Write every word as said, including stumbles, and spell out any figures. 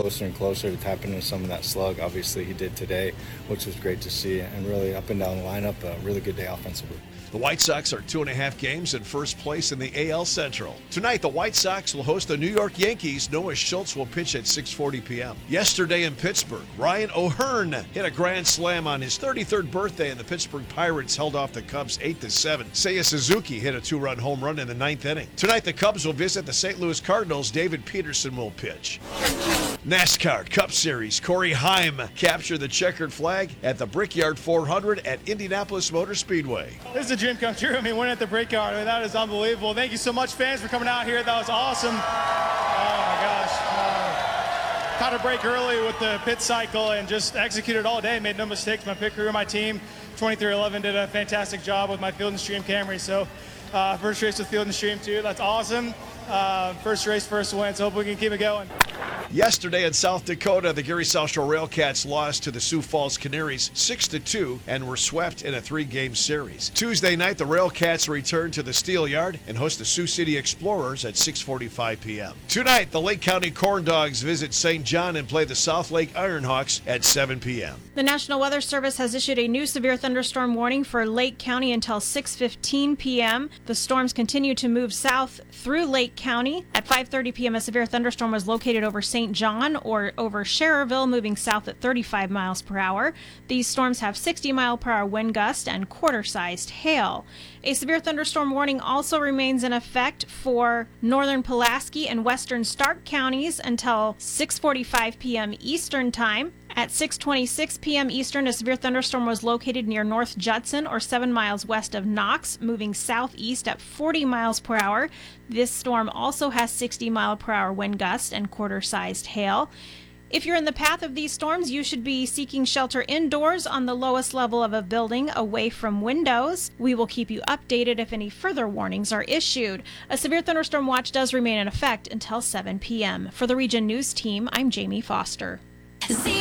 closer and closer to tapping into some of that slug. Obviously, he did today, which was great to see, and really up and down the lineup, a really good day offensively. The White Sox are two and a half games in first place in the A L Central. Tonight, the White Sox will host the New York Yankees. Noah Schultz will pitch at six forty p.m. Yesterday in Pittsburgh, Ryan O'Hearn hit a grand slam on his thirty-third birthday, and the Pittsburgh Pirates held off the Cubs eight to seven. Seiya Suzuki hit a two-run home run in the ninth inning. Tonight, the Cubs will visit the Saint Louis Cardinals. David Peterson will pitch. NASCAR Cup Series, Corey Heim captured the checkered flag at the Brickyard four hundred at Indianapolis Motor Speedway. This is a dream come true. I mean, winning at the Brickyard, I mean, that is unbelievable. Thank you so much, fans, for coming out here. That was awesome. Oh, my gosh. Uh, caught a break early with the pit cycle and just executed all day. Made no mistakes. My pit crew and my team, twenty-three eleven, did a fantastic job with my Field and Stream Camry. So uh, first race with Field and Stream, too. That's awesome. Uh, first race, first win, so hope we can keep it going. Yesterday in South Dakota, the Geary South Shore Railcats lost to the Sioux Falls Canaries six to two and were swept in a three-game series. Tuesday night, the Railcats return to the Steel Yard and host the Sioux City Explorers at six forty-five p.m. Tonight, the Lake County Corn Dogs visit Saint John and play the South Lake Ironhawks at seven p.m. The National Weather Service has issued a new severe thunderstorm warning for Lake County until six fifteen p.m. The storms continue to move south through Lake County. At five thirty p.m., a severe thunderstorm was located over Saint John or over Schererville, moving south at thirty-five miles per hour. These storms have sixty mile per hour wind gust and quarter-sized hail. A severe thunderstorm warning also remains in effect for northern Pulaski and western Stark counties until six forty-five p.m. Eastern Time. At six twenty-six p.m. Eastern, a severe thunderstorm was located near North Judson or seven miles west of Knox, moving southeast at forty miles per hour. This storm also has sixty mile per hour wind gusts and quarter-sized hail. If you're in the path of these storms, you should be seeking shelter indoors on the lowest level of a building away from windows. We will keep you updated if any further warnings are issued. A severe thunderstorm watch does remain in effect until seven p.m. For the Region News Team, I'm Jamie Foster. See